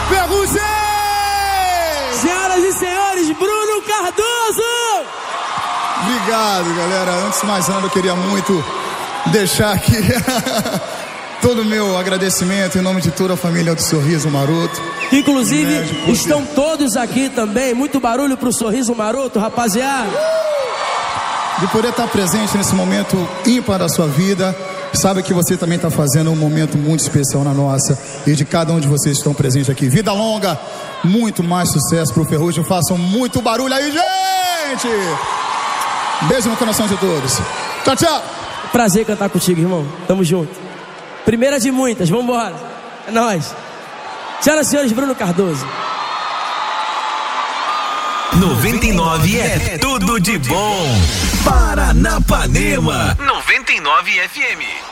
Ferrugem! Senhoras e senhores, Bruno Cardoso! Obrigado, galera. Antes de mais nada, eu queria muito deixar aqui todo o meu agradecimento em nome de toda a família do Sorriso Maroto. Inclusive, estão todos aqui também. Muito barulho pro Sorriso Maroto, rapaziada. De poder estar presente nesse momento ímpar da sua vida. Sabe que você também está fazendo um momento muito especial na nossa. E de cada um de vocês que estão presentes aqui. Vida longa, muito mais sucesso pro Ferrugem. Façam muito barulho aí, gente! Beijo no coração de todos. Tchau, tchau. Prazer cantar contigo, irmão. Tamo junto. Primeira de muitas, vambora. É nóis. Senhoras e senhores, Bruno Cardoso. 99 é tudo de bom. Paranapanema 99 FM.